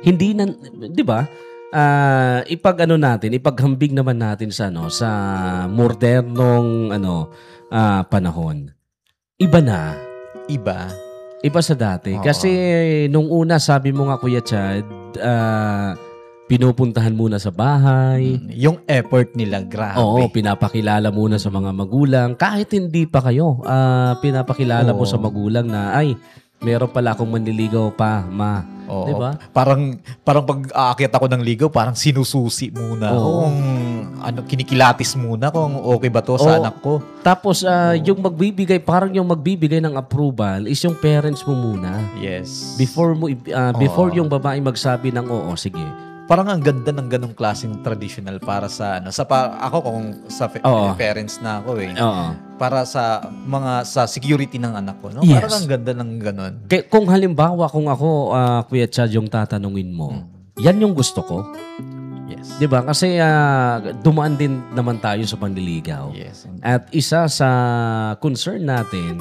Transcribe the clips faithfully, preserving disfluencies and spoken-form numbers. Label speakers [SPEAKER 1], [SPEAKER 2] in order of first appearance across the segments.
[SPEAKER 1] hindi na, 'di ba? Uh, ipag ano natin, ipaghambing naman natin sa ano, sa modernong ano, uh, panahon. Iba na.
[SPEAKER 2] Iba.
[SPEAKER 1] Iba sa dati.
[SPEAKER 2] Oo.
[SPEAKER 1] Kasi nung una, sabi mo nga Kuya Chad, uh, pinupuntahan muna sa bahay.
[SPEAKER 2] Mm, yung effort nila, grabe.
[SPEAKER 1] Oo, pinapakilala muna sa mga magulang. Kahit hindi pa kayo, uh, pinapakilala Oo. mo sa magulang na, ay, meron pala akong manliligaw pa, ma.
[SPEAKER 2] Oo.
[SPEAKER 1] Diba?
[SPEAKER 2] Parang, parang pag aakyat ako ng ligaw, parang sinususi muna.
[SPEAKER 1] Oo.
[SPEAKER 2] Kung ano, kinikilatis muna kung okay ba to sa
[SPEAKER 1] Oo.
[SPEAKER 2] anak ko.
[SPEAKER 1] Tapos, uh, yung magbibigay, parang yung magbibigay ng approval is yung parents mo muna.
[SPEAKER 2] Yes.
[SPEAKER 1] Before mo, uh, before yung babae magsabi ng oo, sige.
[SPEAKER 2] Parang ang ganda ng ganong klaseng traditional para sa ano sa pa, ako kung sa fe- parents na ako eh.
[SPEAKER 1] Oo.
[SPEAKER 2] Para sa mga sa security ng anak ko, no?
[SPEAKER 1] Yes.
[SPEAKER 2] Parang ang ganda ng ganon.
[SPEAKER 1] Kaya, kung halimbawa kung ako uh, Kuya Chad yung tatanungin mo, hmm. yan yung gusto ko.
[SPEAKER 2] Yes.
[SPEAKER 1] 'Di ba? Kasi uh, dumaan din naman tayo sa panliligaw.
[SPEAKER 2] Yes.
[SPEAKER 1] At isa sa concern natin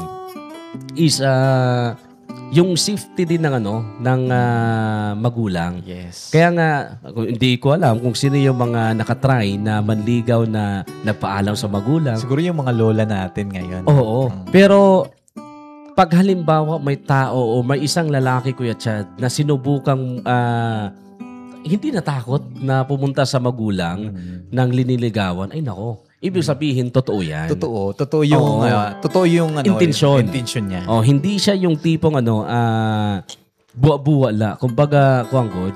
[SPEAKER 1] is uh, yung safety din ng ano ng uh, magulang.
[SPEAKER 2] Yes.
[SPEAKER 1] Kaya nga hindi ko alam kung sino yung mga nakatry na manligaw na nagpaalam sa magulang.
[SPEAKER 2] Siguro yung mga lola natin ngayon.
[SPEAKER 1] Oo. Hmm. Pero pag halimbawa may tao o may isang lalaki Kuya Chad na sinubukang uh, hindi natakot na pumunta sa magulang hmm. ng liniligawan, ay nako. Ibig sabihin, totoo yan.
[SPEAKER 2] Totoo. Totoo yung, uh, totoo yung ano,
[SPEAKER 1] intention.
[SPEAKER 2] intention niya.
[SPEAKER 1] Oh, hindi siya yung tipong ano, uh, buwa-buwa la. Kumbaga, kuwang god,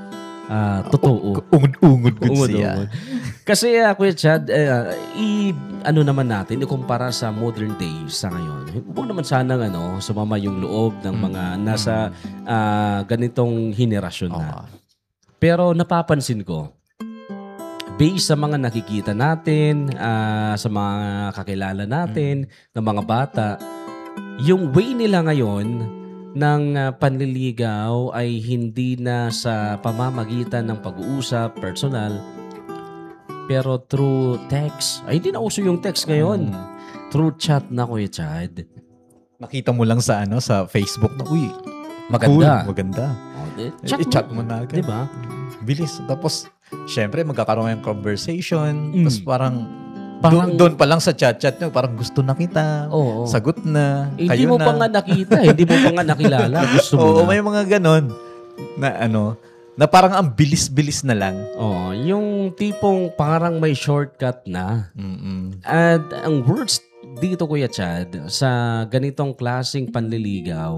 [SPEAKER 1] uh, totoo.
[SPEAKER 2] Ungod-ungod good siya.
[SPEAKER 1] Kasi, uh, Kuya Chad, uh, i, ano naman natin, ikumpara sa modern days sa ngayon. Huwag naman sanang ano, sumama yung loob ng mga nasa uh, ganitong henerasyon na. Pero napapansin ko, based sa mga nakikita natin, uh, sa mga kakilala natin, mm. ng mga bata, yung way nila ngayon ng uh, panliligaw ay hindi na sa pamamagitan ng pag-uusap, personal, pero through text. Ay, hindi na uso yung text ngayon. Mm. Through chat na, Kuya Chad.
[SPEAKER 2] Nakita mo lang sa ano sa Facebook na, uy,
[SPEAKER 1] maganda.
[SPEAKER 2] Cool, maganda.
[SPEAKER 1] Oh, chat,
[SPEAKER 2] e, chat mo na agad.
[SPEAKER 1] Diba?
[SPEAKER 2] Bilis. Tapos, syempre, magkakaroon ng conversation. Mm. Tapos parang,
[SPEAKER 1] parang
[SPEAKER 2] doon pa lang sa chat-chat nyo, parang gusto na kita.
[SPEAKER 1] Oo.
[SPEAKER 2] Sagot na.
[SPEAKER 1] Eh,
[SPEAKER 2] kayo
[SPEAKER 1] hindi mo
[SPEAKER 2] na.
[SPEAKER 1] pa nga nakita. Hindi mo pa nga nakilala. Gusto mo
[SPEAKER 2] Oo,
[SPEAKER 1] na.
[SPEAKER 2] may mga ganon. Na ano, na parang ang bilis-bilis na lang.
[SPEAKER 1] Oo. Yung tipong parang may shortcut na.
[SPEAKER 2] Mm-mm.
[SPEAKER 1] At ang worst dito, Kuya Chad, sa ganitong klaseng panliligaw,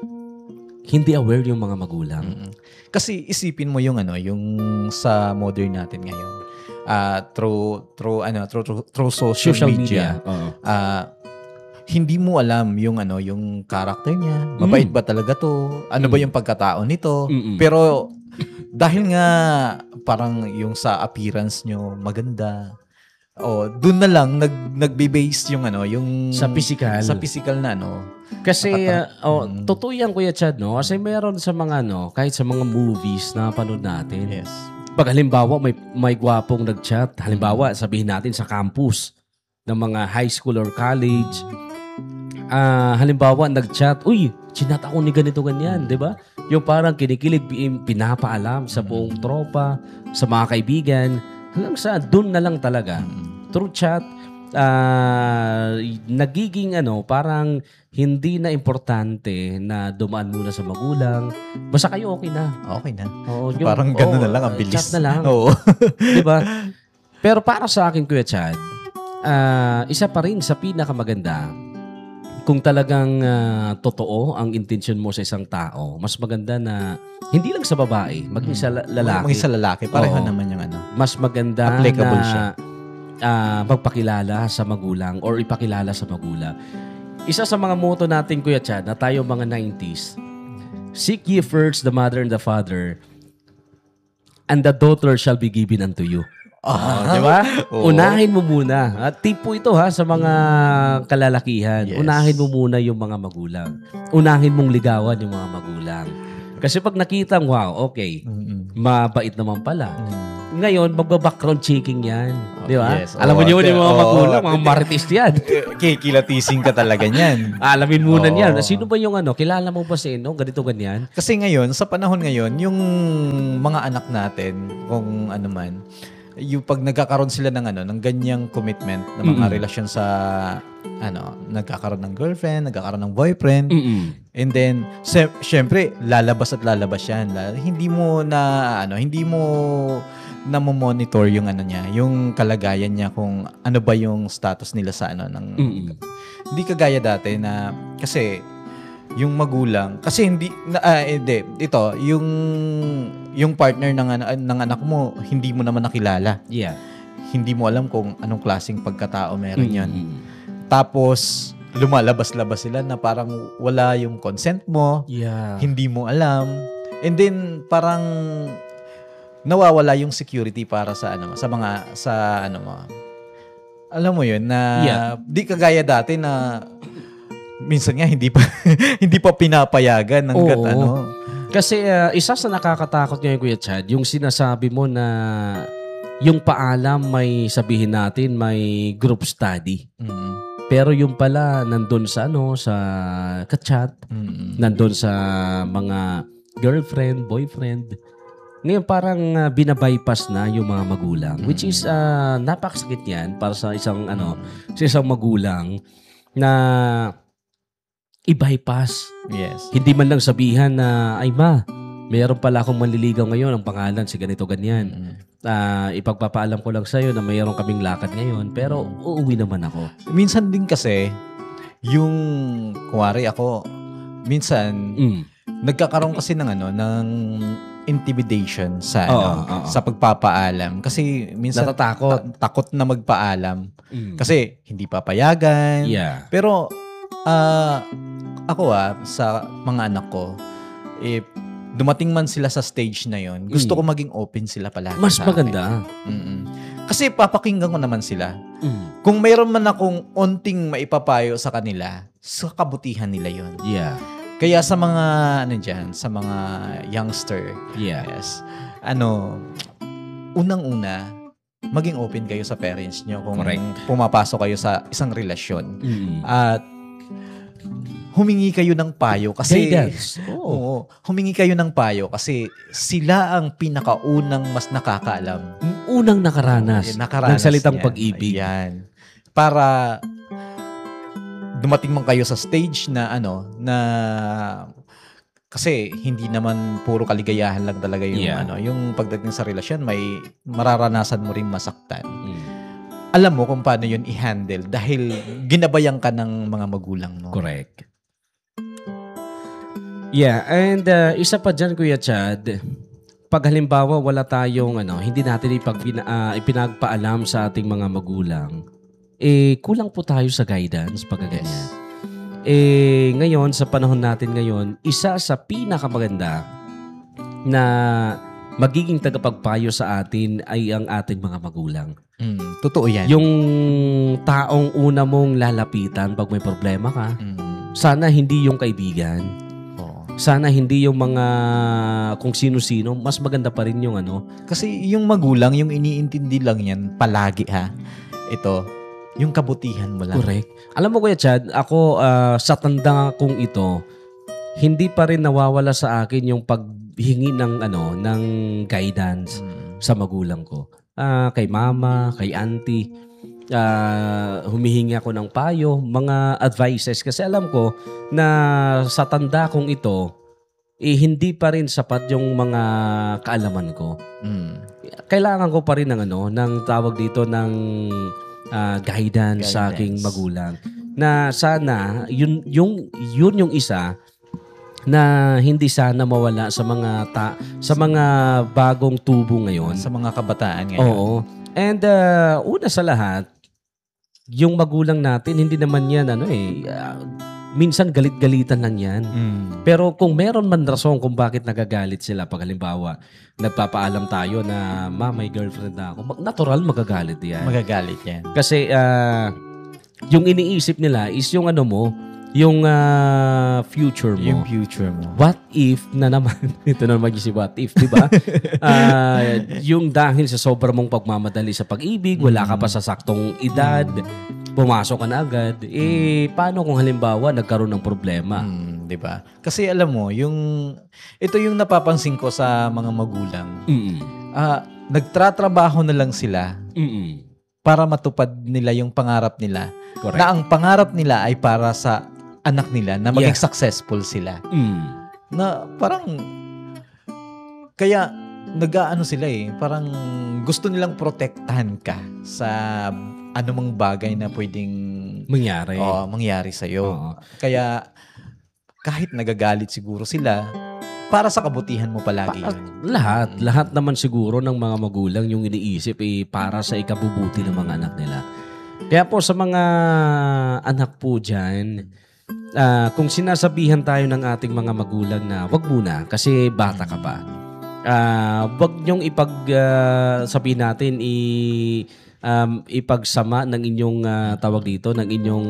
[SPEAKER 1] hindi aware yung mga magulang.
[SPEAKER 2] Mm-mm. Kasi isipin mo yung ano, yung sa modern natin ngayon. Uh, through through ano, through through, through social, social media. media. Uh-huh. Uh, hindi mo alam yung ano, yung character niya. Mabait mm. ba talaga to? Ano mm. ba yung pagkatao nito? Mm-mm. Pero dahil nga parang yung sa appearance nyo maganda. Oh, doon na lang nag nagbe-base yung ano, yung
[SPEAKER 1] sa physical.
[SPEAKER 2] Sa physical na ano.
[SPEAKER 1] Kasi, uh, oh, mm. totoo yan, Kuya Chad, no? Kasi meron sa mga, no, kahit sa mga movies na panood natin.
[SPEAKER 2] Yes.
[SPEAKER 1] Pag halimbawa, may, may gwapong nag-chat, halimbawa, sabihin natin sa campus ng mga high school or college, uh, halimbawa, nag-chat, uy, chinat ako ni ganito, ganyan, di ba? Yung parang kinikilig, pinapaalam sa buong tropa, sa mga kaibigan, hanggang sa doon na lang talaga. Through chat, uh, nagiging ano, parang hindi na importante na dumaan muna sa magulang. Basta kayo okay na.
[SPEAKER 2] Okay na.
[SPEAKER 1] Oo, yung,
[SPEAKER 2] parang gano'n
[SPEAKER 1] oh,
[SPEAKER 2] na lang, ang bilis.
[SPEAKER 1] Chat na lang.
[SPEAKER 2] Oo.
[SPEAKER 1] Diba? Pero para sa akin, Kuya Chad, uh, isa pa rin sa pinakamaganda, kung talagang uh, totoo ang intention mo sa isang tao, mas maganda na hindi lang sa babae, maging sa lalaki.
[SPEAKER 2] Maging sa lalaki, pareho Oo. naman yung ano.
[SPEAKER 1] Mas maganda
[SPEAKER 2] applicable
[SPEAKER 1] na
[SPEAKER 2] siya.
[SPEAKER 1] Uh, magpakilala sa magulang or ipakilala sa magulang. Isa sa mga motto natin, Kuya Chad, na tayo mga nineties, seek ye first the mother and the father, and the daughter shall be given unto you.
[SPEAKER 2] Ah,
[SPEAKER 1] oh, di ba?
[SPEAKER 2] Oo.
[SPEAKER 1] Unahin mo muna. At tip po ito ha sa mga kalalakihan.
[SPEAKER 2] Yes.
[SPEAKER 1] Unahin mo muna yung mga magulang. Unahin mong ligawan yung mga magulang. Kasi pag nakita, wow, okay, mm-hmm. mabait naman pala. Mm-hmm. ngayon, magba-background checking yan.
[SPEAKER 2] Oh,
[SPEAKER 1] di ba?
[SPEAKER 2] yes.
[SPEAKER 1] Alam mo
[SPEAKER 2] Oh,
[SPEAKER 1] yun yung mga
[SPEAKER 2] oh,
[SPEAKER 1] magulang, mga
[SPEAKER 2] oh,
[SPEAKER 1] marites yan.
[SPEAKER 2] Kikilatising ka talaga niyan.
[SPEAKER 1] Alamin muna
[SPEAKER 2] Oo.
[SPEAKER 1] niyan. Sino ba yung ano? Kilala mo ba si no? Ganito, ganyan?
[SPEAKER 2] Kasi ngayon, sa panahon ngayon, yung mga anak natin, kung ano man, yung pag nagkakaroon sila ng ano, ng ganyang commitment, ng mga
[SPEAKER 1] Mm-mm.
[SPEAKER 2] relasyon sa ano, nagkakaroon ng girlfriend, nagkakaroon ng boyfriend,
[SPEAKER 1] Mm-mm.
[SPEAKER 2] and then sy- syempre lalabas at lalabas yan. Lal- Hindi mo na ano, hindi mo na monitor yung ano niya, yung kalagayan niya kung ano ba yung status nila sa ano ng
[SPEAKER 1] Mm-mm.
[SPEAKER 2] hindi kagaya dati na kasi yung magulang kasi hindi na, ah, hindi ito yung yung partner ng ano- ng anak mo hindi mo naman nakilala.
[SPEAKER 1] Yeah.
[SPEAKER 2] Hindi mo alam kung anong klaseng pagkatao meron yan.
[SPEAKER 1] Mm-mm.
[SPEAKER 2] Tapos lumalabas-labas sila na parang wala yung consent mo,
[SPEAKER 1] Yeah.
[SPEAKER 2] hindi mo alam. And then parang nawawala yung security para sa ano sa mga sa ano mo. Alam mo yun na
[SPEAKER 1] Yeah.
[SPEAKER 2] di kagaya dati na minsan nga hindi pa hindi pa pinapayagan ng gat,
[SPEAKER 1] Oo.
[SPEAKER 2] ano.
[SPEAKER 1] Kasi uh, isa sa nakakatakot ngayon, Kuya Chad, yung sinasabi mo na yung paalam may sabihin natin may group study.
[SPEAKER 2] Mm.
[SPEAKER 1] Pero yung pala nandun sa ano sa ka-chat,
[SPEAKER 2] Mm.
[SPEAKER 1] nandun sa mga girlfriend, boyfriend. Ngayon parang uh, binabypass na yung mga magulang,
[SPEAKER 2] Mm.
[SPEAKER 1] which is uh, napakasakit yan para sa isang ano, sa isang magulang na i-bypass.
[SPEAKER 2] Yes.
[SPEAKER 1] Hindi man lang sabihan na, ay ma, mayroon pala akong manliligaw ngayon, ang pangalan si ganito ganyan.
[SPEAKER 2] Mm.
[SPEAKER 1] Ah, ipagpapaalam ko lang sa'yo na mayroon kaming lakad ngayon, pero uuwi naman ako.
[SPEAKER 2] Minsan din kasi yung kuwari ako minsan
[SPEAKER 1] Mm.
[SPEAKER 2] nagkakaroon kasi ng ano ng intimidation sa
[SPEAKER 1] Oo,
[SPEAKER 2] ano
[SPEAKER 1] oo.
[SPEAKER 2] sa pagpapaalam kasi minsan
[SPEAKER 1] Natatakot.
[SPEAKER 2] ta- takot na magpaalam
[SPEAKER 1] Mm.
[SPEAKER 2] kasi hindi papayagan.
[SPEAKER 1] Yeah.
[SPEAKER 2] Pero ah ako ah sa mga anak ko eh dumating man sila sa stage na yon, gusto
[SPEAKER 1] Mm.
[SPEAKER 2] ko maging open sila palagi.
[SPEAKER 1] Mas
[SPEAKER 2] sa akin.
[SPEAKER 1] maganda.
[SPEAKER 2] Mm-mm. Kasi papakinggan ko naman sila.
[SPEAKER 1] Mm.
[SPEAKER 2] Kung mayroon man akong onting maipapayo sa kanila, sa kabutihan nila yon.
[SPEAKER 1] Yeah.
[SPEAKER 2] Kaya sa mga ano diyan, sa mga youngster,
[SPEAKER 1] Yeah.
[SPEAKER 2] yes. Ano, unang-una, maging open kayo sa parents nyo kung
[SPEAKER 1] Correct.
[SPEAKER 2] pumapasok kayo sa isang relasyon.
[SPEAKER 1] Mm.
[SPEAKER 2] At humingi kayo ng payo kasi
[SPEAKER 1] Guidance. Oo.
[SPEAKER 2] Oo, humingi kayo ng payo kasi sila ang pinakaunang mas nakakaalam.
[SPEAKER 1] Unang nakaranas,
[SPEAKER 2] Eh, nakaranas
[SPEAKER 1] ng salitang
[SPEAKER 2] yan.
[SPEAKER 1] pag-ibig.
[SPEAKER 2] Yan. Para dumating man kayo sa stage na ano, na kasi hindi naman puro kaligayahan lang talaga yung
[SPEAKER 1] Yeah.
[SPEAKER 2] ano, yung pagdating sa relasyon may mararanasan mo ring masaktan.
[SPEAKER 1] Mm.
[SPEAKER 2] Alam mo kung paano yun i-handle dahil ginabayan ka ng mga magulang mo.
[SPEAKER 1] Correct. Yeah, and uh, isa pa dyan, Kuya Chad, pag halimbawa wala tayong ano, hindi natin ipag, uh, ipinagpaalam sa ating mga magulang, eh kulang po tayo sa guidance pag ganyan. Eh ngayon, sa panahon natin ngayon, isa sa pinakamaganda na magiging tagapagpayo sa atin ay ang ating mga magulang.
[SPEAKER 2] Mm, totoo yan.
[SPEAKER 1] Yung taong una mong lalapitan pag may problema ka,
[SPEAKER 2] Mm,
[SPEAKER 1] sana hindi yung kaibigan.
[SPEAKER 2] oo.
[SPEAKER 1] Sana hindi yung mga kung sino-sino. Mas maganda pa rin yung ano.
[SPEAKER 2] Kasi yung magulang, yung iniintindi lang yan palagi ha. Ito, yung kabutihan mo lang.
[SPEAKER 1] Correct. Alam mo, Kuya Chad, ako ah, sa tanda kong ito, hindi pa rin nawawala sa akin yung paghingi ng ano ng guidance
[SPEAKER 2] Mm.
[SPEAKER 1] sa magulang ko. Ah, kay mama, kay auntie, ah, humihingi ako ng payo, mga advices. Kasi alam ko na sa tanda kong ito, eh, hindi pa rin sapat yung mga kaalaman ko.
[SPEAKER 2] Mm.
[SPEAKER 1] Kailangan ko pa rin ng ano, ng tawag dito ng ah, guidance, sa
[SPEAKER 2] Guidance.
[SPEAKER 1] aking magulang. Na sana yun yung yun yung isa na hindi sana mawala sa mga ta, sa mga bagong tubo ngayon.
[SPEAKER 2] Sa mga kabataan ngayon.
[SPEAKER 1] Oo. And uh, una sa lahat, yung magulang natin hindi naman yan ano eh ah, minsan galit-galitan lang yan.
[SPEAKER 2] Mm.
[SPEAKER 1] Pero kung meron man rason kung bakit nagagalit sila, pag halimbawa, nagpapaalam tayo na, ma, may girlfriend na ako, mag- natural magagalit yan.
[SPEAKER 2] Magagalit yan.
[SPEAKER 1] Kasi ah, yung iniisip nila is yung ano mo, yung uh, future mo.
[SPEAKER 2] Yung future mo.
[SPEAKER 1] What if na naman, ito na naman yung si what if, di ba? uh, yung dahil sa sobrang mong pagmamadali sa pag-ibig, wala ka pa sa saktong edad, pumasok ka na agad, eh, paano kung halimbawa nagkaroon ng problema?
[SPEAKER 2] Mm, di ba? Kasi alam mo, yung, ito yung napapansin ko sa mga magulang.
[SPEAKER 1] Mm-mm.
[SPEAKER 2] Uh, nagtratrabaho na lang sila
[SPEAKER 1] Mm-mm.
[SPEAKER 2] para matupad nila yung pangarap nila.
[SPEAKER 1] Correct.
[SPEAKER 2] Na ang pangarap nila ay para sa anak nila na maging
[SPEAKER 1] Yeah.
[SPEAKER 2] successful sila.
[SPEAKER 1] Mm.
[SPEAKER 2] Na parang kaya nag-aano sila eh, parang gusto nilang protektahan ka sa anumang bagay na pwedeng
[SPEAKER 1] Mangyari.
[SPEAKER 2] oh, mangyari sa iyo.
[SPEAKER 1] Oo.
[SPEAKER 2] Kaya kahit nagagalit siguro sila, para sa kabutihan mo palagi
[SPEAKER 1] Pa-
[SPEAKER 2] yun.
[SPEAKER 1] lahat, lahat naman siguro ng mga magulang yung iniisip eh, para sa ikabubuti ng mga anak nila. Kaya po sa mga anak po dyan, ah, kung sinasabihan tayo ng ating mga magulang na wag muna kasi bata ka pa. Ah, wag niyong ipag ah, sabihin natin i um, ipagsama ng inyong ah, tawag dito, ng inyong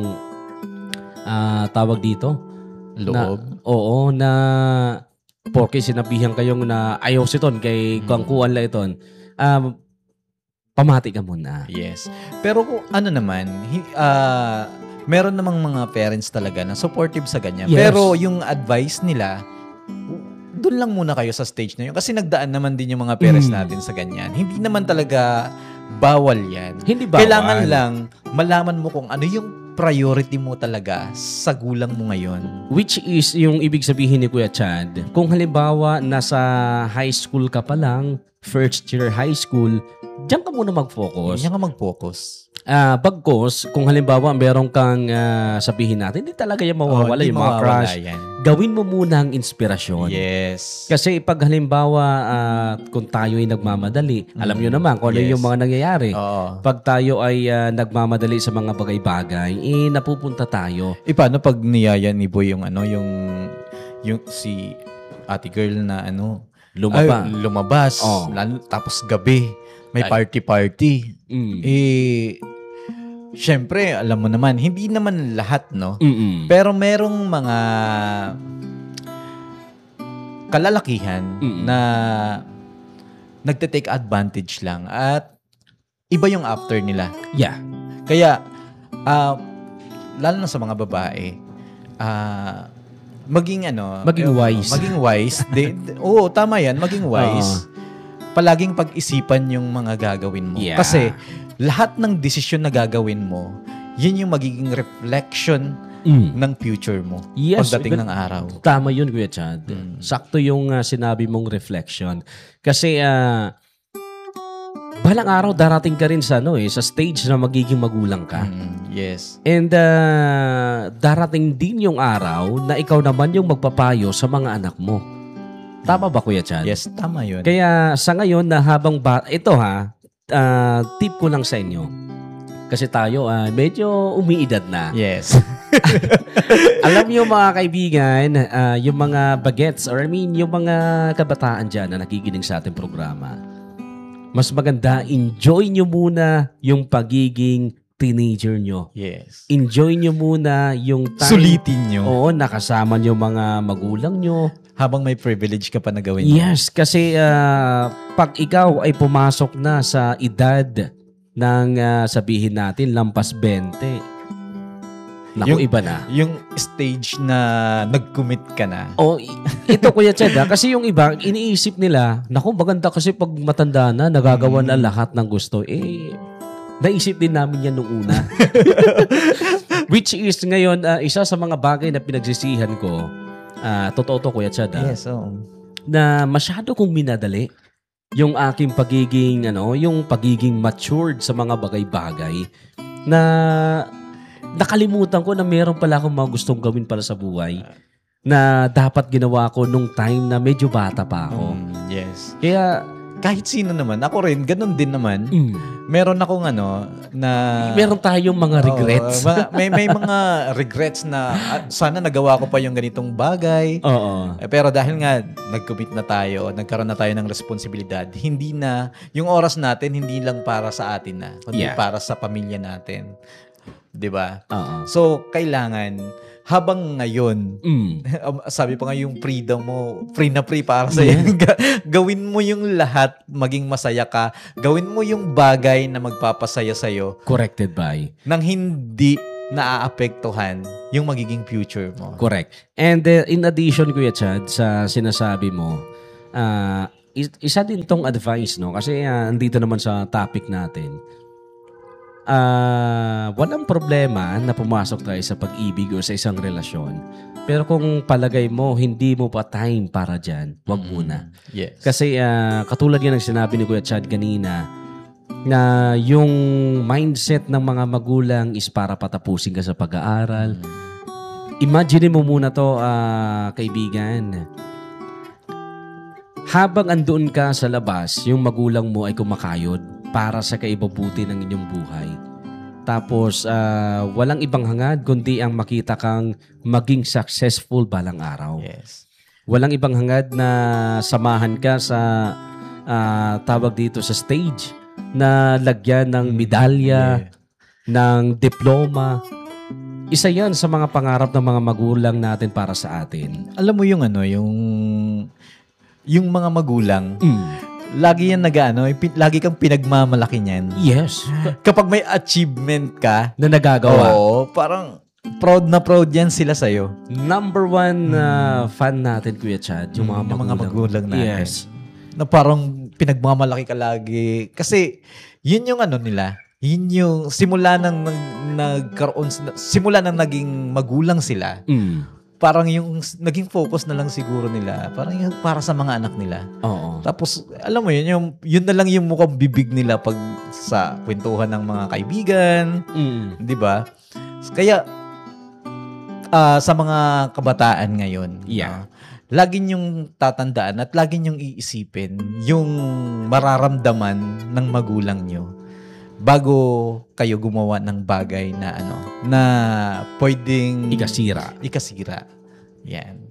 [SPEAKER 1] ah, tawag dito
[SPEAKER 2] Loob.
[SPEAKER 1] na, oo, na porke sinabihan kayong na ayaw si Ton kay kangkuan la iton. Um, pamati ka muna.
[SPEAKER 2] Yes. Pero kung ano naman, hi- ah, meron namang mga parents talaga na supportive sa ganyan.
[SPEAKER 1] Yes.
[SPEAKER 2] Pero yung advice nila, doon lang muna kayo sa stage na yun. Kasi nagdaan naman din yung mga parents
[SPEAKER 1] Mm.
[SPEAKER 2] natin sa ganyan. Hindi naman talaga bawal yan.
[SPEAKER 1] Hindi bawal.
[SPEAKER 2] Kailangan lang malaman mo kung ano yung priority mo talaga sa gulang mo ngayon.
[SPEAKER 1] Which is yung ibig sabihin ni Kuya Chad. Kung halimbawa nasa high school ka pa lang, first year high school, diyan ka muna mag-focus.
[SPEAKER 2] Yan ka mag-focus.
[SPEAKER 1] Ah, bagkos, kung halimbawa meron kang ah, sabihin natin, hindi talaga yung mawawala
[SPEAKER 2] Oh, hindi
[SPEAKER 1] yung mga
[SPEAKER 2] mawawala
[SPEAKER 1] crush.
[SPEAKER 2] yan.
[SPEAKER 1] Gawin mo muna ang inspirasyon.
[SPEAKER 2] Yes.
[SPEAKER 1] Kasi pag halimbawa, ah, kung tayo ay nagmamadali, alam nyo naman kung ano
[SPEAKER 2] Yes.
[SPEAKER 1] yung mga nangyayari.
[SPEAKER 2] Oo.
[SPEAKER 1] Pag tayo ay ah, nagmamadali sa mga bagay-bagay, eh napupunta tayo.
[SPEAKER 2] Eh, paano pag niyaya ni Boy yung ano, yung, yung si ate girl na ano,
[SPEAKER 1] Lumaba.
[SPEAKER 2] ay, lumabas,
[SPEAKER 1] Oh.
[SPEAKER 2] lalo, tapos gabi, may
[SPEAKER 1] Ay.
[SPEAKER 2] party-party.
[SPEAKER 1] Mm.
[SPEAKER 2] Eh, syempre, alam mo naman, hindi naman lahat, no?
[SPEAKER 1] Mm-mm.
[SPEAKER 2] Pero merong mga kalalakihan
[SPEAKER 1] Mm-mm.
[SPEAKER 2] na nagte-take advantage lang at iba yung after nila.
[SPEAKER 1] Yeah.
[SPEAKER 2] Kaya, ah, lalo na sa mga babae, ah, maging ano,
[SPEAKER 1] Maging
[SPEAKER 2] eh,
[SPEAKER 1] wise.
[SPEAKER 2] Maging wise. De, de- oo, tama yan, maging wise. Palaging pag-isipan yung mga gagawin mo.
[SPEAKER 1] Yeah.
[SPEAKER 2] Kasi lahat ng desisyon na gagawin mo, yun yung magiging reflection
[SPEAKER 1] Mm.
[SPEAKER 2] ng future mo
[SPEAKER 1] Yes,
[SPEAKER 2] pagdating
[SPEAKER 1] but-
[SPEAKER 2] ng araw.
[SPEAKER 1] Tama yun, Kuya Chad.
[SPEAKER 2] Mm.
[SPEAKER 1] Sakto yung ah, sinabi mong reflection. Kasi, ah, balang araw darating ka rin sa, ano, eh, sa stage na magiging magulang ka.
[SPEAKER 2] Mm, yes.
[SPEAKER 1] And ah, darating din yung araw na ikaw naman yung magpapayo sa mga anak mo. Tama ba, Kuya Chad?
[SPEAKER 2] Yes, tama yun.
[SPEAKER 1] Kaya sa ngayon na habang ba... Ito ha, ah, tip ko lang sa inyo. Kasi tayo ah, medyo umiidad na.
[SPEAKER 2] Yes.
[SPEAKER 1] Alam niyo mga kaibigan, ah, yung mga bagets or I mean yung mga kabataan dyan na nakikinig sa ating programa, mas maganda, enjoy nyo muna yung pagiging teenager nyo.
[SPEAKER 2] Yes.
[SPEAKER 1] Enjoy nyo muna yung time.
[SPEAKER 2] Sulitin nyo.
[SPEAKER 1] Oo, nakasama nyo mga magulang nyo.
[SPEAKER 2] Habang may privilege ka pa na gawin.
[SPEAKER 1] Yes, kasi ah, pag ikaw ay pumasok na sa edad ng ah, sabihin natin lampas twenty, naku,
[SPEAKER 2] Yung-
[SPEAKER 1] iba na.
[SPEAKER 2] Yung stage na nag-commit ka na.
[SPEAKER 1] O, i- ito Kuya Chad, ah, kasi yung iba, iniisip nila, naku, maganda kasi pag matanda na, nagagawa na lahat ng gusto. Eh, naisip din namin yan nung una. Which is ngayon, ah, isa sa mga bagay na pinagsisihan ko, ah, totoo to Kuya Chad, ah,
[SPEAKER 2] Yes, oo.
[SPEAKER 1] na masyado kong minadali yung aking pagiging, ano, yung pagiging matured sa mga bagay-bagay na nakalimutan ko na meron pala akong mga gustong gawin para sa buhay na dapat ginawa ko nung time na medyo bata pa ako.
[SPEAKER 2] Mm, yes.
[SPEAKER 1] Kaya,
[SPEAKER 2] Kahit sino naman. Ako rin, ganun din naman.
[SPEAKER 1] mm,
[SPEAKER 2] Meron akong ano, na...
[SPEAKER 1] meron tayong mga regrets.
[SPEAKER 2] Oo, mga- may, may mga regrets na ah, sana nagawa ko pa yung ganitong bagay.
[SPEAKER 1] Oo.
[SPEAKER 2] Eh, pero dahil nga nag-commit na tayo, nagkaroon na tayo ng responsibilidad, hindi na, yung oras natin hindi lang para sa atin na, kundi
[SPEAKER 1] Yeah.
[SPEAKER 2] para sa pamilya natin. 'Di ba?
[SPEAKER 1] Oo.
[SPEAKER 2] So, kailangan habang ngayon,
[SPEAKER 1] Mm.
[SPEAKER 2] sabi pa nga yung freedom mo, free na free para sa yeah. Gawin mo yung lahat, maging masaya ka. Gawin mo yung bagay na magpapasaya sa'yo.
[SPEAKER 1] Corrected by.
[SPEAKER 2] Nang hindi naaapektuhan yung magiging future mo.
[SPEAKER 1] Correct. And uh, in addition, Kuya Chad, sa sinasabi mo, uh, isa din tong advice, no? Kasi uh, andito naman sa topic natin. Uh, walang problema na pumasok tayo sa pag-ibig o sa isang relasyon. Pero kung palagay mo, hindi mo pa time para dyan, wag muna.
[SPEAKER 2] Yes.
[SPEAKER 1] Kasi uh, katulad yan ng sinabi ni Kuya Chad kanina, na yung mindset ng mga magulang is para patapusin ka sa pag-aaral. Imagine mo muna to, uh, kaibigan. Habang andoon ka sa labas, yung magulang mo ay kumakayod para sa kaibabuti ng inyong buhay. Tapos, uh, walang ibang hangad kundi ang makita kang maging successful balang araw.
[SPEAKER 2] Yes.
[SPEAKER 1] Walang ibang hangad na samahan ka sa uh, tawag dito sa stage na lagyan ng medalya, yeah. ng diploma. Isa yan sa mga pangarap ng mga magulang natin para sa atin.
[SPEAKER 2] Alam mo yung ano, yung yung mga magulang,
[SPEAKER 1] mm.
[SPEAKER 2] lagi yan nag-ano, lagi kang pinagmamalaki niyan.
[SPEAKER 1] Yes.
[SPEAKER 2] Kapag may achievement ka
[SPEAKER 1] na nagagawa.
[SPEAKER 2] Oo, parang proud na proud yan sila sa'yo.
[SPEAKER 1] Number one uh, fan natin, Kuya Chad, yung mga,
[SPEAKER 2] yung
[SPEAKER 1] magulang.
[SPEAKER 2] mga magulang natin.
[SPEAKER 1] Yes.
[SPEAKER 2] Na parang pinagmamalaki ka lagi. Kasi yun yung ano nila, yun yung simula nang nagkaroon, simula nang naging magulang sila,
[SPEAKER 1] mm.
[SPEAKER 2] parang yung naging focus na lang siguro nila, parang yung para sa mga anak nila.
[SPEAKER 1] Oo.
[SPEAKER 2] Tapos, alam mo yun, yung, yun na lang yung mukhang bibig nila pag sa kwentuhan ng mga kaibigan.
[SPEAKER 1] Mm.
[SPEAKER 2] Di ba? Kaya, uh, sa mga kabataan ngayon,
[SPEAKER 1] yeah.
[SPEAKER 2] uh, lagi niyong tatandaan at lagi niyong iisipin yung mararamdaman ng magulang niyo bago kayo gumawa ng bagay na ano, na pwedeng
[SPEAKER 1] ikasira.
[SPEAKER 2] Ikasira. Yan.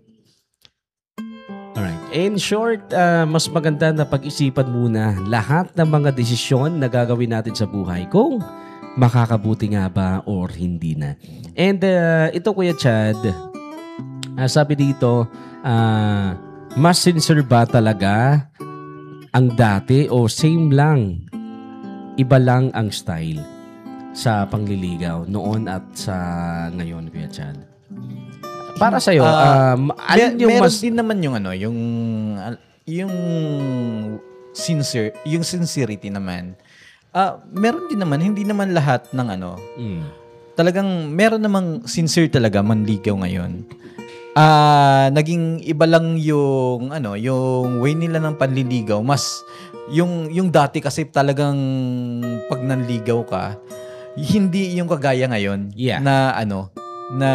[SPEAKER 1] Alright. In short, uh, mas maganda na pag-isipan muna lahat ng mga desisyon na gagawin natin sa buhay kung makakabuti nga ba or hindi na. And uh, ito, Kuya Chad, uh, sabi dito, uh, mas sincere ba talaga ang dati o same lang? Iba lang ang style sa pangliligaw noon at sa ngayon, Kuya Chad. Para sa iyo,
[SPEAKER 2] uh,
[SPEAKER 1] um, alin yung
[SPEAKER 2] meron
[SPEAKER 1] mas
[SPEAKER 2] din naman yung ano, yung yung sincere, yung sincerity naman. Ah, uh, meron din naman, hindi naman lahat ng ano.
[SPEAKER 1] Mm.
[SPEAKER 2] Talagang meron namang sincere talaga manligaw ngayon. Ah, uh, naging iba lang yung ano, yung way nila ng panliligaw, mas yung yung dati kasi talagang pag nanligaw ka, hindi yung kagaya ngayon
[SPEAKER 1] yeah.
[SPEAKER 2] na ano, na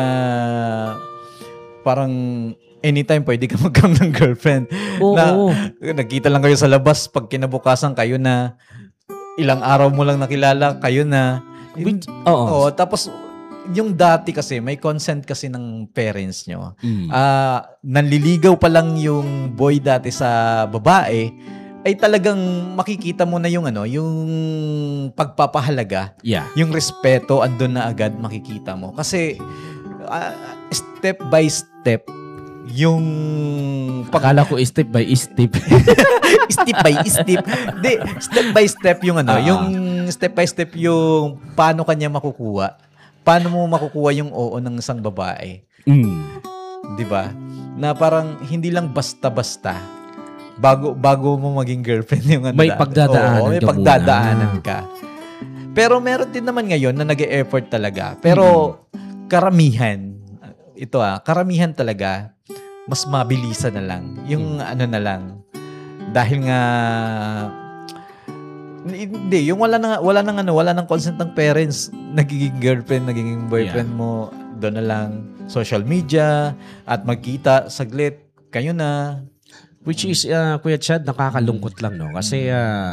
[SPEAKER 2] parang anytime pwede ka magkaroon ng girlfriend.
[SPEAKER 1] Oo.
[SPEAKER 2] Na nagkita lang kayo sa labas, pag kinabukasan kayo na ilang araw mo lang nakilala, kayo na.
[SPEAKER 1] Which, oo.
[SPEAKER 2] Oo, tapos yung dati kasi may consent kasi ng parents nyo.
[SPEAKER 1] Mm.
[SPEAKER 2] Uh, nanliligaw pa lang yung boy dati sa babae, ay talagang makikita mo na yung ano, yung pagpapahalaga,
[SPEAKER 1] yeah.
[SPEAKER 2] yung respeto andun na agad makikita mo. Kasi uh, step by step yung
[SPEAKER 1] pag- Akala ko step by step.
[SPEAKER 2] Step by step. Di, step by step yung ano, uh-huh. yung step by step yung paano kanya makukuha. Paano mo makukuha yung oo ng isang babae.
[SPEAKER 1] Mm.
[SPEAKER 2] 'Di ba? Na parang hindi lang basta-basta bago bago mo maging girlfriend yung ano.
[SPEAKER 1] May pagdadaanan
[SPEAKER 2] oo, may
[SPEAKER 1] ka
[SPEAKER 2] pagdadaanan
[SPEAKER 1] muna.
[SPEAKER 2] ka. Pero meron din naman ngayon na nag-e-effort talaga. Pero mm. karamihan, ito ah, karamihan talaga mas mabilisan na lang. Yung mm. ano na lang. Dahil nga hindi, yung wala nang wala nang ano, wala nang consent ng parents, nagiging girlfriend, nagiging boyfriend yeah. mo, doon na lang social media at magkita saglit, kayo na.
[SPEAKER 1] Which is uh, Kuya Chad, nakakalungkot lang, no? Kasi uh,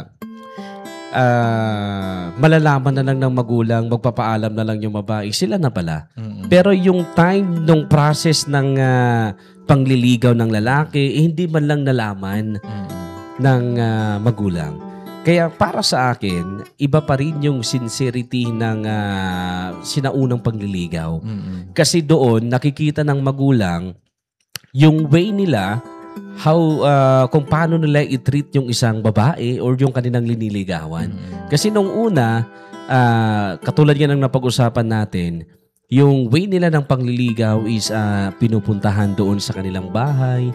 [SPEAKER 1] uh, malalaman na lang ng magulang, magpapaalam na lang yung babae, sila na pala. Mm-hmm. Pero yung time nung process ng uh, pangliligaw ng lalaki, eh, hindi man lang nalaman mm-hmm. ng uh, magulang. Kaya para sa akin, iba pa rin yung sincerity ng uh, sinaunang pagliligaw.
[SPEAKER 2] Mm-mm.
[SPEAKER 1] Kasi doon, nakikita ng magulang yung way nila, how, uh, kung paano nila i-treat yung isang babae or yung kanilang liniligawan.
[SPEAKER 2] Mm-mm.
[SPEAKER 1] Kasi nung una, uh, katulad yan ng napag-usapan natin, yung way nila ng pagliligaw is uh, pinupuntahan doon sa kanilang bahay.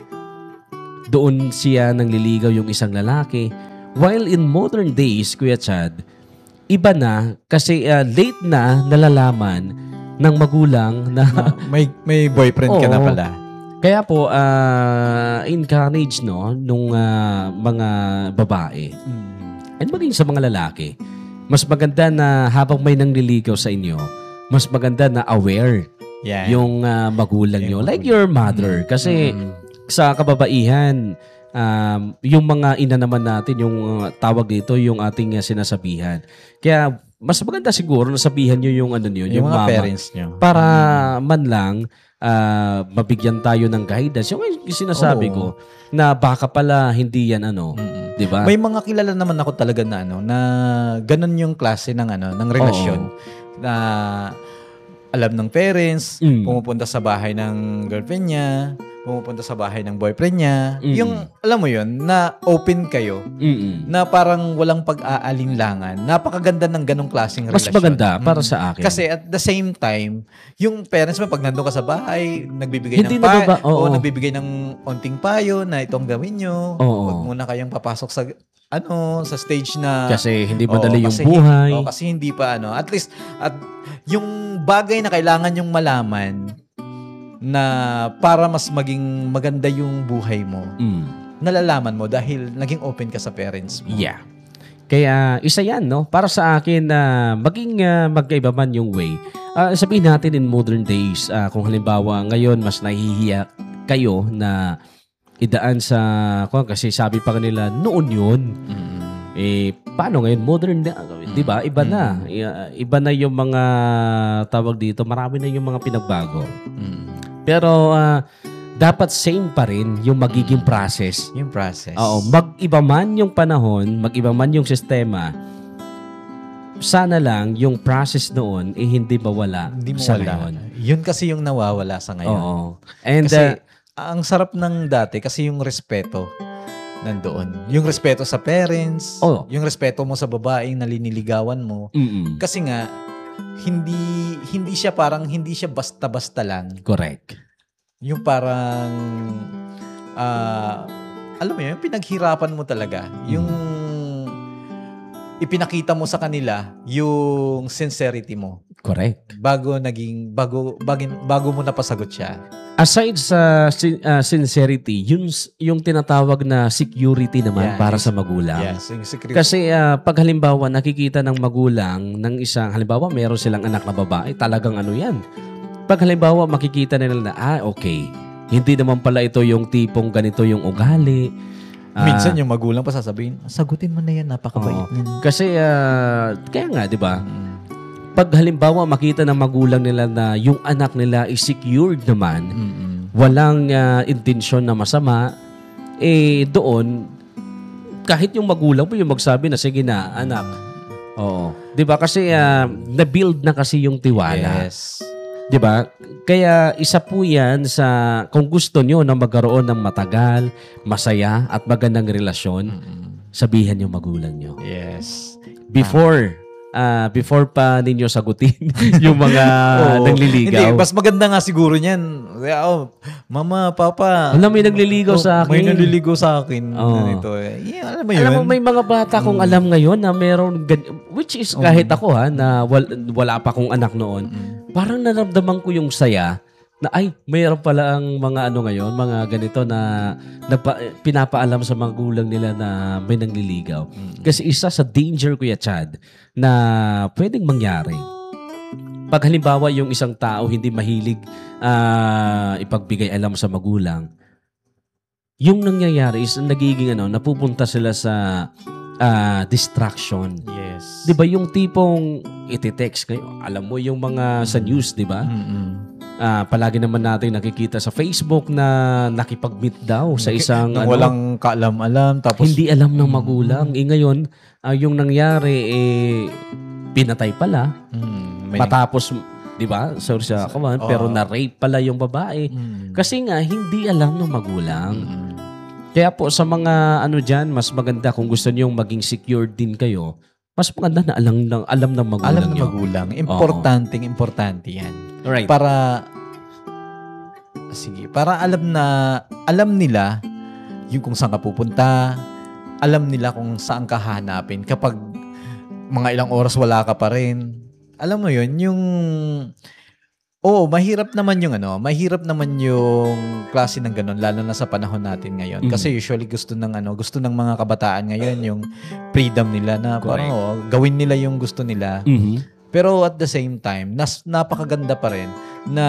[SPEAKER 1] Doon siya nangliligaw yung isang lalaki. While in modern days, Kuya Chad, iba na kasi uh, late na nalalaman ng magulang na
[SPEAKER 2] Ah, may may boyfriend ka na
[SPEAKER 1] Oo.
[SPEAKER 2] pala.
[SPEAKER 1] kaya po uh, encourage no nung uh, mga babae and maging sa mga lalaki. Mas maganda na habang may nangliligaw sa inyo, mas maganda na aware
[SPEAKER 2] Yeah.
[SPEAKER 1] yung uh, magulang nyo.
[SPEAKER 2] Yung
[SPEAKER 1] Like your mother. Kasi
[SPEAKER 2] Mm.
[SPEAKER 1] sa kababaihan, um, yung mga ina naman natin, yung uh, tawag dito, yung ating uh, sinasabihan. Kaya mas maganda siguro na sabihan nyo yung ano nyo, yung,
[SPEAKER 2] yung mga
[SPEAKER 1] mama.
[SPEAKER 2] parents nyo.
[SPEAKER 1] Para man lang uh, mabigyan tayo ng guidance. Yung, yung sinasabi
[SPEAKER 2] Oo.
[SPEAKER 1] ko na baka pala hindi yan ano,
[SPEAKER 2] Mm-mm.
[SPEAKER 1] 'di ba?
[SPEAKER 2] May mga kilala naman ako talaga na ano na ganun yung klase ng ano ng relasyon na alam ng parents,
[SPEAKER 1] Mm.
[SPEAKER 2] pumupunta sa bahay ng girlfriend niya, pumupunta sa bahay ng boyfriend niya.
[SPEAKER 1] Mm.
[SPEAKER 2] Yung alam mo yun na open kayo.
[SPEAKER 1] Mm-mm.
[SPEAKER 2] Na parang walang pag-aalinlangan. Napakaganda ng ganong klaseng
[SPEAKER 1] Mas
[SPEAKER 2] relasyon.
[SPEAKER 1] maganda para
[SPEAKER 2] Mm.
[SPEAKER 1] sa akin.
[SPEAKER 2] Kasi at the same time, yung parents mo, pag nandun ka sa bahay, nagbibigay
[SPEAKER 1] Hindi
[SPEAKER 2] ng payo,
[SPEAKER 1] nababa- oo.
[SPEAKER 2] o nagbibigay ng onting payo na itong gawin nyo.
[SPEAKER 1] Oo.
[SPEAKER 2] Huwag muna kayong papasok sa ano sa stage na
[SPEAKER 1] Kasi hindi
[SPEAKER 2] Oo,
[SPEAKER 1] madali yung
[SPEAKER 2] kasi
[SPEAKER 1] buhay.
[SPEAKER 2] Hindi, oo, kasi hindi pa ano. At least at yung bagay na kailangan yung malaman na para mas maging maganda yung buhay mo,
[SPEAKER 1] Mm.
[SPEAKER 2] nalalaman mo dahil naging open ka sa parents mo.
[SPEAKER 1] Yeah. Kaya isa yan, no? Para sa akin na maging uh, magkaiba man yung way. Ah, sabihin natin in modern days, ah, kung halimbawa ngayon mas nahihiya kayo na idaan sa, kung kasi sabi pa kanila, noon yun.
[SPEAKER 2] Mm.
[SPEAKER 1] Eh, paano ngayon? Modern na, di ba? Iba na. I- Iba na yung mga tawag dito. Marami na yung mga pinagbago.
[SPEAKER 2] Mm.
[SPEAKER 1] Pero ah, dapat same pa rin yung magiging process.
[SPEAKER 2] Yung process.
[SPEAKER 1] Oo, mag-iba man yung panahon, mag-iba man yung sistema, sana lang yung process noon eh hindi mawala
[SPEAKER 2] Hindi mo
[SPEAKER 1] sa
[SPEAKER 2] wala.
[SPEAKER 1] ngayon.
[SPEAKER 2] Yun kasi yung nawawala sa ngayon.
[SPEAKER 1] Oo. And
[SPEAKER 2] Kasi
[SPEAKER 1] uh,
[SPEAKER 2] ang sarap ng dati kasi yung respeto nandoon. Yung respeto sa parents,
[SPEAKER 1] Oo.
[SPEAKER 2] yung respeto mo sa babaeng naliniligawan mo.
[SPEAKER 1] mm-mm,
[SPEAKER 2] Kasi nga hindi hindi siya parang hindi siya basta-basta lang.
[SPEAKER 1] correct.
[SPEAKER 2] Yung parang ah alam mo yun, pinaghirapan mo talaga. Yung ipinakita mo sa kanila yung sincerity mo
[SPEAKER 1] Correct.
[SPEAKER 2] bago naging bago bagin, bago mo napasagot siya.
[SPEAKER 1] Aside sa sin- uh, sincerity, yun s- yung tinatawag na security naman
[SPEAKER 2] Yeah,
[SPEAKER 1] para
[SPEAKER 2] yes.
[SPEAKER 1] sa magulang.
[SPEAKER 2] Yes, yung secret.
[SPEAKER 1] Kasi uh, pag halimbawa nakikita ng magulang ng isang, halimbawa meron silang anak na babae, talagang ano yan. Pag halimbawa makikita nila na, ah okay, hindi naman pala ito yung tipong ganito yung ugali. Ah,
[SPEAKER 2] Minsan yung magulang pa sasabihin, sagutin mo na yan, napakabait
[SPEAKER 1] oo.
[SPEAKER 2] niyan.
[SPEAKER 1] Kasi ah, kaya nga, di ba?
[SPEAKER 2] Mm.
[SPEAKER 1] Pag halimbawa makita ng magulang nila na yung anak nila is secured naman,
[SPEAKER 2] Mm-mm.
[SPEAKER 1] walang ah, intensyon na masama, eh doon, kahit yung magulang mo yung magsabi na, sige na, anak. Oo. Di ba? Kasi ah, na-build na kasi yung tiwala.
[SPEAKER 2] Yes.
[SPEAKER 1] 'Di ba? Kaya isa po 'yan sa kung gusto niyo na magkaroon ng matagal, masaya at magandang relasyon,
[SPEAKER 2] Mm-mm.
[SPEAKER 1] sabihan niyo magulang niyo.
[SPEAKER 2] Yes.
[SPEAKER 1] Before ah before pa ninyo sagutin yung mga
[SPEAKER 2] Oo.
[SPEAKER 1] nangliligaw.
[SPEAKER 2] Hindi, mas maganda nga siguro niyan. Oh, mama, papa.
[SPEAKER 1] Alam mo, may nagliligaw
[SPEAKER 2] oh,
[SPEAKER 1] sa akin.
[SPEAKER 2] May nagliligaw sa akin.
[SPEAKER 1] Oo.
[SPEAKER 2] Ganito. Eh. Yeah, alam mo yun?
[SPEAKER 1] Alam mo, may mga bata kong alam ngayon na meron, gan- which is kahit ako ha, na wal- wala pa akong anak noon,
[SPEAKER 2] Mm-mm.
[SPEAKER 1] parang naramdaman ko yung saya na ay, mayroon pala ang mga ano ngayon, mga ganito na nagpa, pinapaalam sa mga gulang nila na may nangliligaw.
[SPEAKER 2] Mm.
[SPEAKER 1] Kasi isa sa danger, Kuya Chad, na pwedeng mangyari. Pag halimbawa yung isang tao hindi mahilig ah, ipagbigay alam sa magulang, yung nangyayari is nagiging ano, napupunta sila sa ah, distraction.
[SPEAKER 2] Yes.
[SPEAKER 1] 'Di ba yung tipong iti-text kayo, alam mo yung mga sa news, 'di ba?
[SPEAKER 2] Mm-mm.
[SPEAKER 1] uh, palagi naman natin nakikita sa Facebook na nakipag-meet daw sa isang
[SPEAKER 2] Nang
[SPEAKER 1] ano,
[SPEAKER 2] walang kaalam-alam. Tapos,
[SPEAKER 1] hindi alam ng magulang. Eh ngayon, uh, yung nangyari, eh, pinatay pala.
[SPEAKER 2] mm, may,
[SPEAKER 1] Matapos, di ba? Sorry sa kawan,
[SPEAKER 2] Oo.
[SPEAKER 1] pero na-rape pala yung babae.
[SPEAKER 2] mm,
[SPEAKER 1] Kasi nga, hindi alam ng magulang.
[SPEAKER 2] mm,
[SPEAKER 1] Kaya po sa mga ano dyan, mas maganda kung gusto niyong maging secured din kayo, mas maganda na alam ng, alam ng magulang
[SPEAKER 2] alam ng
[SPEAKER 1] niyo.
[SPEAKER 2] magulang. Importanteng importante yan.
[SPEAKER 1] Alright.
[SPEAKER 2] Para, sige, para alam na, alam nila yung kung saan ka pupunta, alam nila kung saan ka hanapin. Kapag mga ilang oras wala ka pa rin, alam mo yun, yung, oo, mahirap naman yung ano, mahirap naman yung klase ng ganun, lalo na sa panahon natin ngayon.
[SPEAKER 1] Mm.
[SPEAKER 2] Kasi usually gusto ng ano, gusto ng mga kabataan ngayon yung freedom nila na parang
[SPEAKER 1] Correct.
[SPEAKER 2] oh, gawin nila yung gusto nila.
[SPEAKER 1] Mhm.
[SPEAKER 2] Pero at the same time, nas, napakaganda pa rin na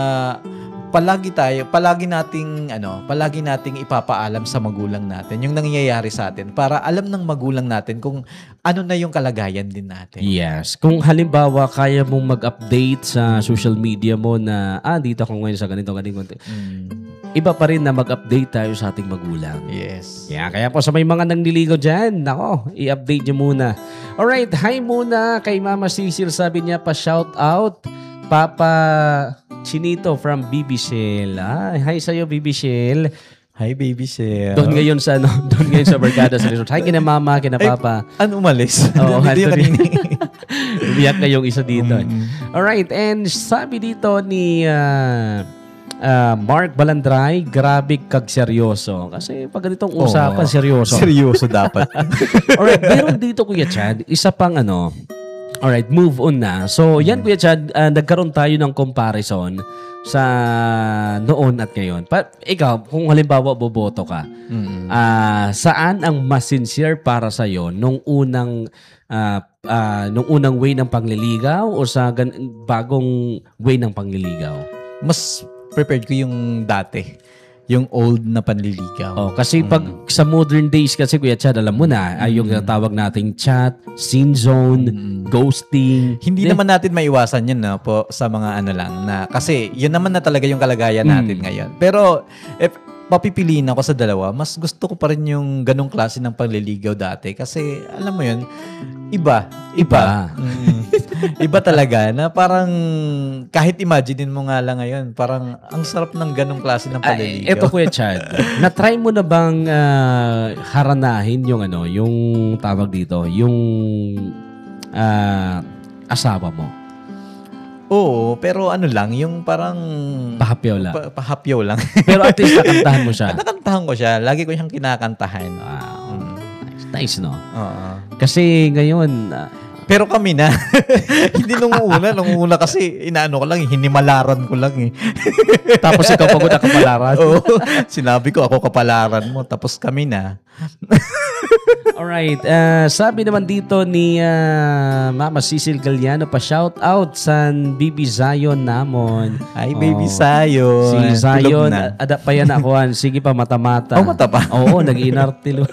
[SPEAKER 2] palagi tayo, palagi nating ano, palagi nating ipapaalam sa magulang natin yung nangyayari sa atin para alam ng magulang natin kung ano na yung kalagayan din natin.
[SPEAKER 1] Yes. Kung halimbawa kaya mong mag-update sa social media mo na, ah, dito ako ngayon sa ganito, ganito, ganito.
[SPEAKER 2] Mm.
[SPEAKER 1] Iba pa rin na mag-update tayo sa ating magulang.
[SPEAKER 2] Yes.
[SPEAKER 1] Kaya, kaya po sa may mga nangliligaw dyan, nako, i-update nyo muna. Alright, hi muna kay Mama Cecil. Sabi niya pa shout out, Papa Chinito from B B Shell. Ah, hi sa'yo, B B Shell.
[SPEAKER 2] Hi, baby Shell.
[SPEAKER 1] Doon ngayon sa, ano, doon ngayon sa Barkada sa resort. Hi kina Mama, kina
[SPEAKER 2] Ay,
[SPEAKER 1] Papa.
[SPEAKER 2] Ano umalis?
[SPEAKER 1] Oo,
[SPEAKER 2] Hindi yung
[SPEAKER 1] Anthony.
[SPEAKER 2] kanina.
[SPEAKER 1] Umiyak na yung isa dito.
[SPEAKER 2] Mm.
[SPEAKER 1] Alright, and sabi dito ni uh, uh, Mark Balandray, grabe kag seryoso. Kasi pag ganitong usapan,
[SPEAKER 2] Oo.
[SPEAKER 1] seryoso.
[SPEAKER 2] Seryoso dapat.
[SPEAKER 1] Alright, meron dito Kuya Chad, isa pang ano, alright, move on na. So yan Kuya Chad, uh, nagkaroon tayo ng comparison sa noon at ngayon. Pa, ikaw, kung halimbawa boboto ka,
[SPEAKER 2] Mm.
[SPEAKER 1] ah, saan ang mas sincere para sa'yo nung unang ah, ah, nung unang way ng pangliligaw o sa gan- bagong way ng pangliligaw?
[SPEAKER 2] Mas prepared ko yung dati. Yung old na panliligaw.
[SPEAKER 1] Oh, kasi pag sa modern days kasi Kuya Chad, alam mo na, ay yung tawag nating chat, scene zone, ghosting.
[SPEAKER 2] Hindi
[SPEAKER 1] Eh,
[SPEAKER 2] naman natin maiwasan yun na po sa mga ano lang na kasi yun naman na talaga yung kalagayan natin
[SPEAKER 1] Mm.
[SPEAKER 2] ngayon. Pero if papipiliin ako sa dalawa, mas gusto ko pa rin yung ganong klase ng panliligaw dati kasi alam mo yun, iba, iba. Mm. Iba talaga na parang kahit imaginein mo nga lang ngayon, parang ang sarap ng ganong klase ng
[SPEAKER 1] Ay,
[SPEAKER 2] panliligaw.
[SPEAKER 1] eto Kuya Chad, na-try mo na bang ah, haranahin yung ano, yung tawag dito, yung ah, asawa mo?
[SPEAKER 2] Oo, pero ano lang, yung parang
[SPEAKER 1] Pahapyaw lang.
[SPEAKER 2] pa- pahapyaw lang.
[SPEAKER 1] Pero at least nakantahan mo siya.
[SPEAKER 2] Nakantahan ko siya. Lagi ko siyang kinakantahan.
[SPEAKER 1] Wow.
[SPEAKER 2] Mm.
[SPEAKER 1] Nice, nice, no?
[SPEAKER 2] Oo.
[SPEAKER 1] Kasi ngayon, ah,
[SPEAKER 2] Pero kami na. Hindi nung una. Nung una kasi inaano ko lang, hinimalaran ko lang eh.
[SPEAKER 1] tapos ikaw pagod na kapalaran.
[SPEAKER 2] Oo. Sinabi ko ako kapalaran mo. Tapos kami na.
[SPEAKER 1] Alright. Uh, sabi naman dito ni uh, Mama Cecil Galliano, pa shout out sa B B Zion namon.
[SPEAKER 2] Ay, baby
[SPEAKER 1] Oh.
[SPEAKER 2] Zion.
[SPEAKER 1] Si
[SPEAKER 2] Tulog
[SPEAKER 1] Zion,
[SPEAKER 2] na.
[SPEAKER 1] ada pa yan akuan. Sige pa, mata-mata.
[SPEAKER 2] Oh, mata pa?
[SPEAKER 1] Oo, nag-inartilo.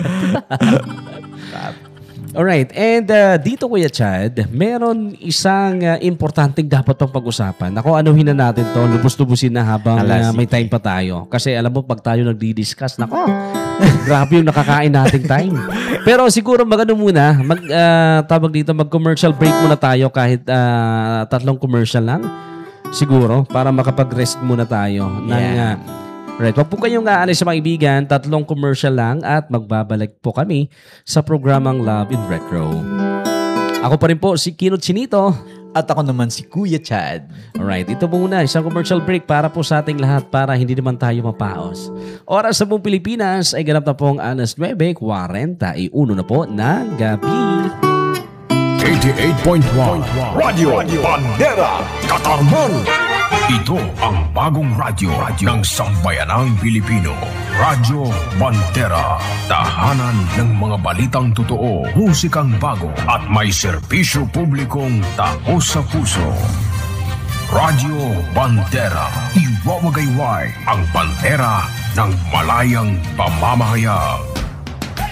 [SPEAKER 1] Alright, and uh, dito Kuya Chad, meron isang uh, importanteng dapat pang pag-usapan. Ako, anuhin na natin to, lubos-lubusin na habang
[SPEAKER 2] Ala,
[SPEAKER 1] uh, may
[SPEAKER 2] sige.
[SPEAKER 1] time pa tayo. Kasi alam mo, pag tayo nagdi-discuss, nako, grabe yung nakakain nating time. Pero siguro magano muna, mag, uh, tawag dito, mag-commercial break muna tayo kahit uh, tatlong commercial lang. Siguro, para makapag-rest muna tayo. Ng,
[SPEAKER 2] Yeah.
[SPEAKER 1] uh, right, wag po kayong aalis sa mga ibigan, tatlong commercial lang at magbabalik po kami sa programang Love in Retro. Ako pa rin po si Kinot Chinito.
[SPEAKER 2] At ako naman si Kuya Chad.
[SPEAKER 1] Alright, ito muna, isang commercial break para po sa ating lahat para hindi naman tayo mapaos. Oras sa buong Pilipinas ay ganap na pong alas nuwebe forty-one na po ng gabi.
[SPEAKER 3] eighty-eight point one Radio Bandera Katarman. Ito ang bagong radyo ng sambayanang Pilipino. Radyo Bandera. Tahanan ng mga balitang totoo, musikang bago at may serbisyo publikong taos sa puso. Radyo Bandera. Iwawagayway ang bandera ng malayang pamamahayag.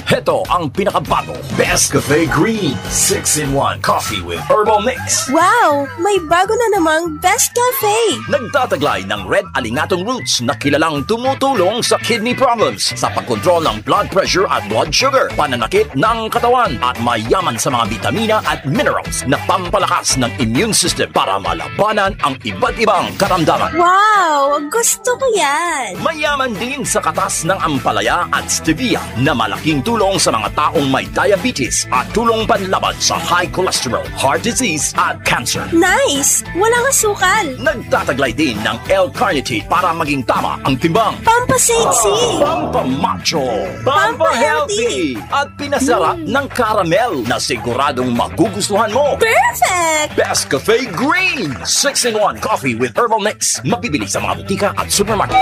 [SPEAKER 3] Heto ang pinakabago, Best Cafe Green six in one Coffee with Herbal Mix.
[SPEAKER 4] Wow! May bago na namang Best Cafe!
[SPEAKER 3] Nagtataglay ng red alingatong roots na kilalang tumutulong sa kidney problems, sa pagkontrol ng blood pressure at blood sugar, pananakit ng katawan, at mayaman sa mga vitamina at minerals na pampalakas ng immune system para malabanan ang iba't ibang karamdaman.
[SPEAKER 4] Wow! Gusto ko yan!
[SPEAKER 3] Mayaman din sa katas ng ampalaya at stevia na malaking tulong sa mga taong may diabetes at tulong panlaban sa high cholesterol, heart disease at cancer.
[SPEAKER 4] Nice! Walang asukal!
[SPEAKER 3] Nagtataglay din ng L-carnitine para maging tama ang timbang.
[SPEAKER 4] Pampasexy!
[SPEAKER 3] Pampamacho! Pampahealthy! At pinasarap ng caramel na siguradong magugustuhan mo.
[SPEAKER 4] Perfect!
[SPEAKER 3] Best Cafe Green six in one Coffee with Herbal Mix. Mabibili sa mga butika at supermarket.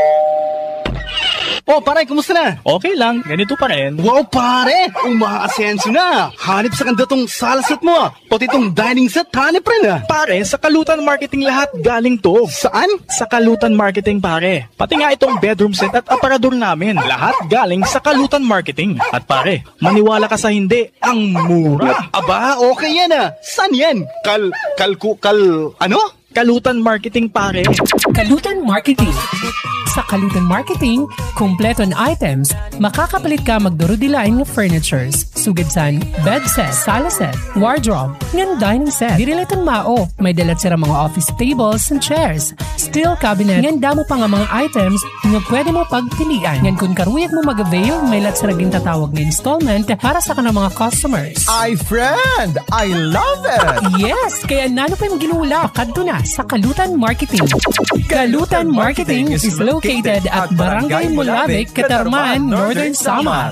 [SPEAKER 5] Oh, pare, kumusta na?
[SPEAKER 6] Okay lang, ganito pa rin.
[SPEAKER 5] Wow, pare! Umaasenso na! Hanip sa ganda tong salasat mo ah! Pati tong dining set, hanip rin ah!
[SPEAKER 6] Pare, sa Kalutan Marketing lahat galing to.
[SPEAKER 5] Saan?
[SPEAKER 6] Sa Kalutan Marketing, pare. Pati nga itong bedroom set at aparador namin. Lahat galing sa Kalutan Marketing. At pare, maniwala ka sa hindi, ang mura.
[SPEAKER 5] Aba, okay yan ah! Saan yan? Kal... kalku... kal... ano?
[SPEAKER 6] Kalutan Marketing, pare.
[SPEAKER 7] Kalutan Marketing. Sa Kalutan Marketing, kumpleto na items, makakapalit ka magdurudilain ng furnitures, sugidsan, bed set, sala set, wardrobe, ng dining set. Dirilitan mao, may dalat sira mga office tables and chairs, steel cabinet, ng damo pa nga mga items nga pwede mo pagpilian. Ngan kung karuyag mo mag-avail, may lat sira gintatawag na installment para sa kanang mga customers.
[SPEAKER 2] Ay, friend! I love it!
[SPEAKER 7] Yes! Kaya nano pa yung ginula, kadto na sa Kalutan Marketing. Kalutan Marketing is located at Barangay Mulabik, Catarman, Northern Samar.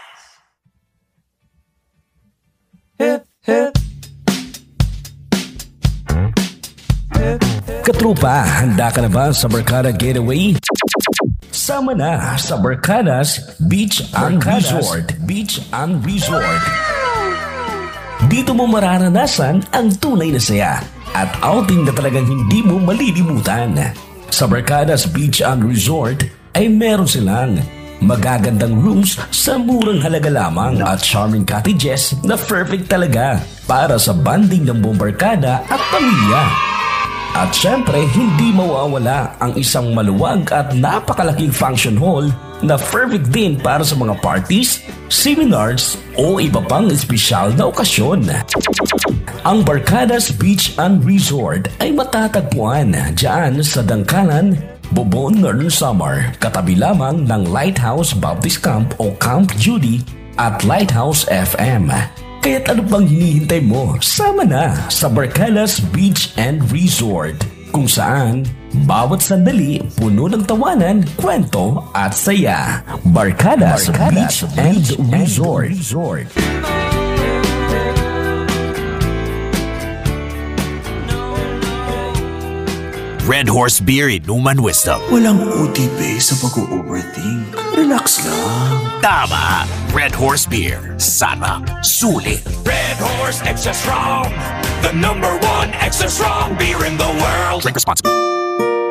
[SPEAKER 1] Hip, hip. Katrupa, handa ka na ba sa Barkada Getaway? Sama na sa Barkadas Beach and Resort. Beach and Resort. Dito mo mararanasan ang tunay na saya at outing na talagang hindi mo malilimutan. Sa Barkadas Beach and Resort ay meron silang magagandang rooms sa murang halaga lamang at charming cottages na perfect talaga para sa banding ng buong barkada at pamilya. At syempre, hindi mawawala ang isang maluwag at napakalaking function hall na perfect din para sa mga parties, seminars o iba pang espesyal na okasyon. Ang Barkadas Beach and Resort ay matatagpuan dyan sa Dangkalan, Bobon, Northern Samar, katabi lamang ng Lighthouse Baptist Camp o Camp Judy at Lighthouse F M. Kaya't ano pang hinihintay mo? Sama na sa Barkadas Beach and Resort, kung saan bawat sandali puno ng tawanan, kwento at saya. Barkadas, Barkadas Beach, Beach and, and Resort. Resort.
[SPEAKER 8] Red Horse Beer Inuman Wisdom.
[SPEAKER 9] Walang O T P sa pag-overthink. Relax lang.
[SPEAKER 8] Tama. Red Horse Beer. Sarap. Sulit.
[SPEAKER 3] Red Horse Extra Strong, the number one extra strong beer in the world.
[SPEAKER 8] Drink responsibly.